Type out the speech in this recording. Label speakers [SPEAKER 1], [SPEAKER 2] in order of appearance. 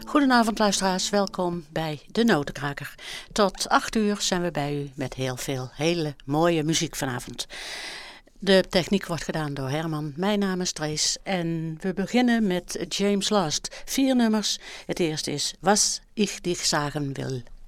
[SPEAKER 1] Goedenavond luisteraars, welkom bij De Notenkraker. Tot 8 uur zijn we bij u met heel veel hele mooie muziek vanavond. De techniek wordt gedaan door Herman, mijn naam is Trace en we beginnen met James Last. 4 nummers. Het eerste is Was ich dich sagen will.